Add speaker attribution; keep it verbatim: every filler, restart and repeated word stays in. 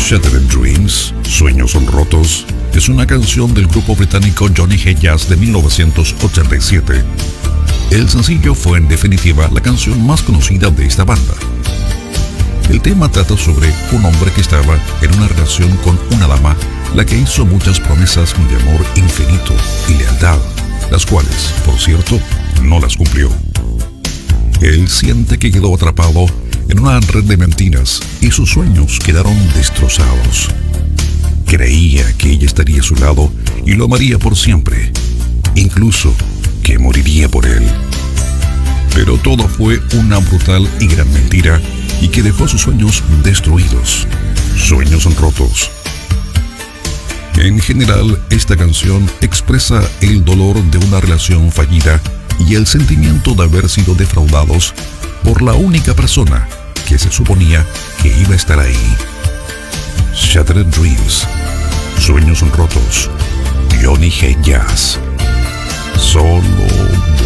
Speaker 1: Shattered Dreams, Sueños Rotos, es una canción del grupo británico Johnny Hate Jazz de mil novecientos ochenta y siete. El sencillo fue en definitiva la canción más conocida de esta banda. El tema trata sobre un hombre que estaba en una relación con una dama, la que hizo muchas promesas de amor infinito y lealtad, las cuales, por cierto, no las cumplió. Él siente que quedó atrapado en una red de mentiras y sus sueños quedaron destrozados. Creía que ella estaría a su lado y lo amaría por siempre, incluso que moriría por él. Pero todo fue una brutal y gran mentira y que dejó sus sueños destruidos, sueños rotos. En general, esta canción expresa el dolor de una relación fallida y el sentimiento de haber sido defraudados por la única persona que se suponía que iba a estar ahí. Shattered Dreams, Sueños Rotos, Johnny Hate Jazz. Solo